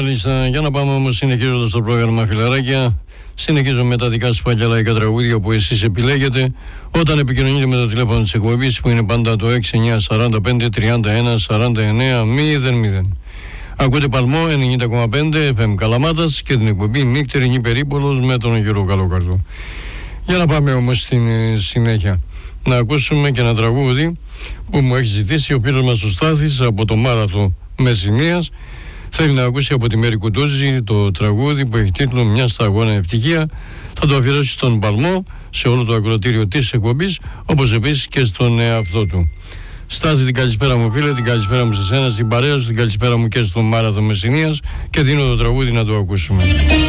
Μάλιστα, για να πάμε όμως συνεχίζοντας το πρόγραμμα, φιλαράκια. Συνεχίζω με τα δικά σας παγγελαϊκά τραγούδια που εσείς επιλέγετε όταν επικοινωνείτε με το τηλέφωνο της εκπομπής που είναι πάντα το 6945 31 49 00. Ακούτε Παλμό 90,5 FM Καλαμάτας και την εκπομπή Νύκτερη Περίπολος με τον Γιώργο Καλοκαρδό. Για να πάμε όμως στην συνέχεια να ακούσουμε και ένα τραγούδι που μου έχει ζητήσει ο φίλος μας ο Στάθης από το Μάραθο Μεσσηνίας. Θέλει να ακούσει από τη Μέρη Κουντούζη το τραγούδι που έχει τίτλο «Μια σταγόνα ευτυχία». Θα το αφιερώσει στον Παλμό, σε όλο το ακροατήριο της εκπομπής, όπως επίσης και στον εαυτό του. Στάθη, την καλησπέρα μου φίλε, την καλησπέρα μου σε σένα, στην παρέα σου, την καλησπέρα μου και στον Μάραθο Μεσσηνίας και δίνω το τραγούδι να το ακούσουμε.